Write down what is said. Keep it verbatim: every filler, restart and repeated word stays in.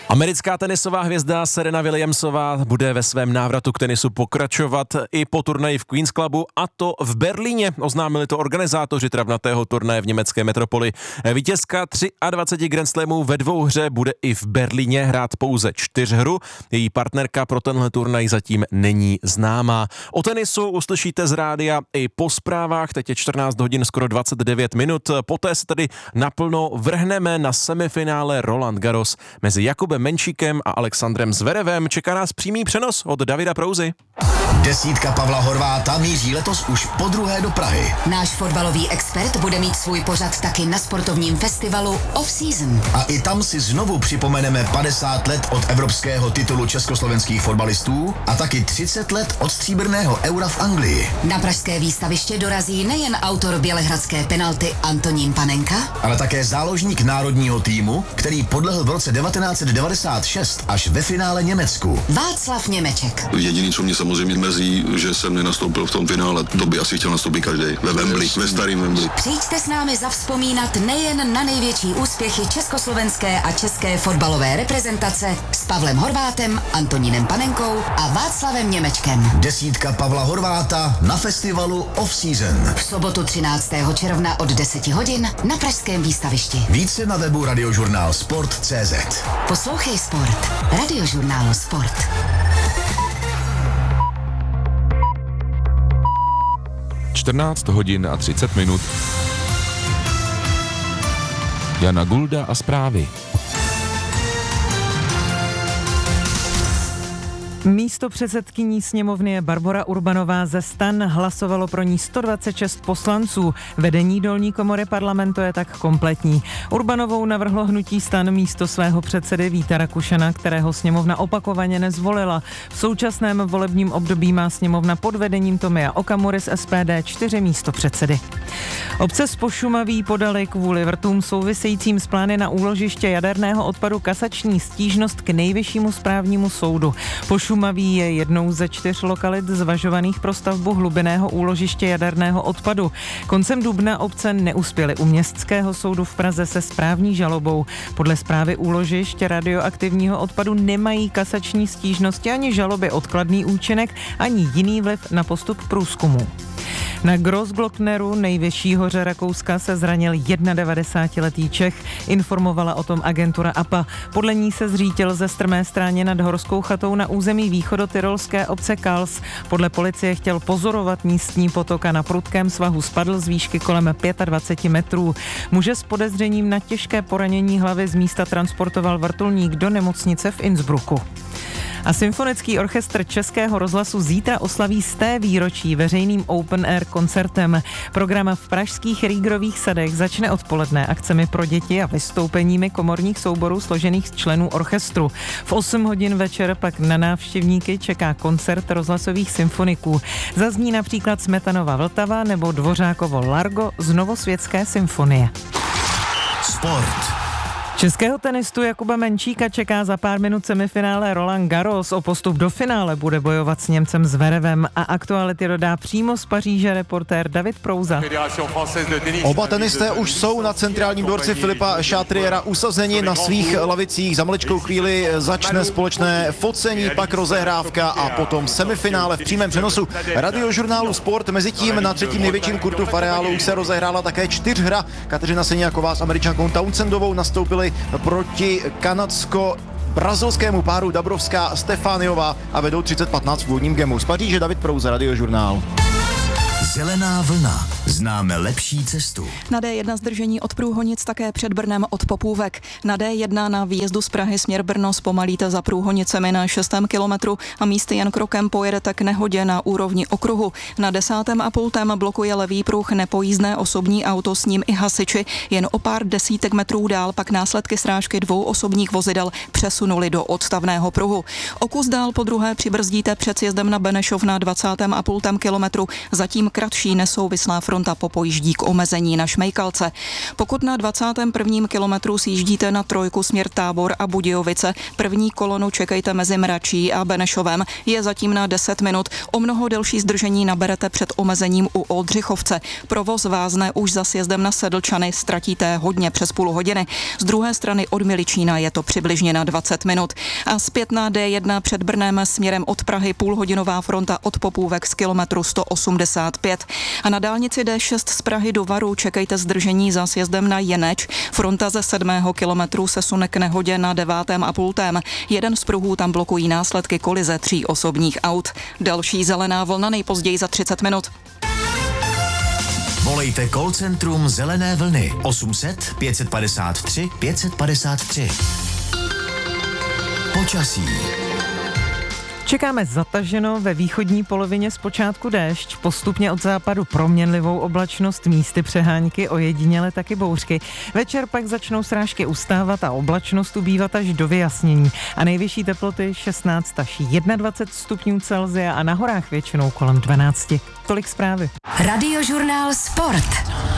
Americká tenisová hvězda Serena Williamsová bude ve svém návratu k tenisu pokračovat i po turnaji v Queen's Clubu, a to v Berlíně. Oznámili to organizátoři travnatého turnaje v německé metropoli. Vítězka dvacet tři Grand Slamů ve dvouhře bude i v Berlíně hrát pouze čtyřhru. Její partnerka pro tenhle turnaj zatím není známá. O tenisu uslyšíte z rádia i po zprávách. Teď je čtrnáct hodin, skoro dvacet devět minut. Poté se tedy naplno vrhneme na semifinále Roland Garros mezi Jakubem Menšíkem a Alexandrem Zverevem. Čeká nás přímý přenos od Davida Prouzy. Desítka Pavla Horváta míří letos už podruhé do Prahy. Náš fotbalový expert bude mít svůj pořad taky na sportovním festivalu Off Season. A i tam si znovu připomeneme padesát let od evropského titulu československých fotbalistů a taky třicet let od stříbrného eura v Anglii. Na pražské výstaviště dorazí nejen autor bělehradské penalty Antonín Panenka, ale také záložník národního týmu, který podlehl v roce devatenáct set devadesát šest až ve finále Německu. Václav Němeček. Jediný, co mě samozřejmě mrzí, že jsem nenastoupil v tom finále. To by asi chtěl nastoupit každý. Ve Wembley, ve starým Wembley. Přijďte s námi zavzpomínat nejen na největší úspěchy československé a české fotbalové reprezentace s Pavlem Horvátem, Antonínem Panenkou a Václavem Němečkem. Desítka Pavla Horváta na festivalu Off Season. V sobotu třináctého června od deseti hodin na pražském výstavišti. Více na webu radiožurnál sport tečka cé zet. Poslouchej Sport. Radiožurnál Sport. čtrnáct hodin a třicet minut. Jana Gulda a zprávy. Místo předsedkyní sněmovny je Barbora Urbanová ze STAN. Hlasovalo pro ní sto dvacet šest poslanců. Vedení dolní komory parlamentu je tak kompletní. Urbanovou navrhlo hnutí STAN místo svého předsedy Víta Rakušana, kterého sněmovna opakovaně nezvolila. V současném volebním období má sněmovna pod vedením Tomia Okamury z S P D čtyři místo předsedy. Obce z Pošumaví podali kvůli vrtům souvisejícím s plány na úložiště jaderného odpadu kasační stížnost k Nejvyššímu správnímu soudu. Pošumaví je jednou ze čtyř lokalit zvažovaných pro stavbu hlubinného úložiště jaderného odpadu. Koncem dubna obce neuspěly u Městského soudu v Praze se správní žalobou. Podle zprávy úložišť radioaktivního odpadu nemají kasační stížnosti ani žaloby odkladný účinek, ani jiný vliv na postup průzkumu. Na Grossglockneru, nejvyšší hoře Rakouska, se zranil devadesátiletý Čech, informovala o tom agentura A P A. Podle ní se zřítil ze strmé stráně nad horskou chatou na území východotyrolské obce Kals. Podle policie chtěl pozorovat místní potok a na prudkém svahu spadl z výšky kolem dvacet pět metrů. Muže s podezřením na těžké poranění hlavy z místa transportoval vrtulník do nemocnice v Innsbrucku. A Symfonický orchestr Českého rozhlasu zítra oslaví sté výročí veřejným open air koncertem. Program v pražských Rýgrových sadech začne odpoledne akcemi pro děti a vystoupeními komorních souborů složených z členů orchestru. V osm hodin večer pak na návštěvníky čeká koncert rozhlasových symfoniků. Zazní například Smetanova Vltava nebo Dvořákovo Largo z Novosvětské symfonie. Sport. Českého tenistu Jakuba Menšíka čeká za pár minut semifinále Roland Garros. O postup do finále bude bojovat s Němcem Zverevem a aktuality dodá přímo z Paříže reportér David Prouza. Oba tenisté už jsou na centrálním dvorci Filipa Chatriera usazeni na svých lavicích. Za maličkou chvíli začne společné focení, pak rozehrávka a potom semifinále v přímém přenosu radiožurnálu Sport. Mezitím na třetím největším kurtu v areálu už se rozehrála také čtyřhra. Kateřina Seňáková s Američankou Townsendovou nastoupili proti kanadsko-brazilskému páru Dabrowská a Stefániová a vedou třicet patnáct v úvodním gemu. Z Paříže David Prouza, radiožurnál. Zelená vlna. Známe lepší cestu. Na D jedna zdržení od Průhonic, také před Brnem od Popůvek. Na D jedna na výjezdu z Prahy směr Brno zpomalíte za Průhonicemi na šestém kilometru a místy jen krokem pojedete k nehodě na úrovni okruhu. Na desátém a pultém blokuje levý pruh nepojízdné osobní auto, s ním i hasiči. Jen o pár desítek metrů dál pak následky srážky dvou osobních vozidel přesunuli do odstavného pruhu. O kus dál podruhé přibrzdíte před sjezdem na Benešov na dvacátém a pultém kilometru. Zatím kratší nesouvislá fronta fronta popojíždí k omezení na Šmejkalce. Pokud na dvacátém prvním kilometru sjíždíte na trojku směr Tábor a Budějovice, první kolonu čekejte mezi Mračí a Benešovem, je zatím na deset minut. O mnoho delší zdržení naberete před omezením u Oldřichovce. Provoz vázne už za sjezdem na Sedlčany, ztratíte hodně přes půl hodiny. Z druhé strany od Miličína je to přibližně na dvacet minut. A zpět na D jedna před Brnem směrem od Prahy půlhodinová fronta od Popůvek z kilometru sto osmdesát pět. A na dálnici D šest z Prahy do Varu čekejte zdržení za sjezdem na Jeneč. Fronta ze sedmého kilometru se sune k nehodě na devátém a půltém. Jeden z pruhů tam blokují následky kolize tří osobních aut. Další zelená vlna nejpozději za třicet minut. Volejte call centrum Zelené vlny osm set pět padesát tři pět padesát tři. Počasí. Čekáme zataženo, ve východní polovině zpočátku déšť, postupně od západu proměnlivou oblačnost, místy přehánky, ojediněle taky bouřky. Večer pak začnou srážky ustávat a oblačnost ubývat až do vyjasnění. A nejvyšší teploty šestnáct až dvacet jedna stupňů Celsia a na horách většinou kolem dvanáct. Tolik zprávy. Radiožurnál Sport.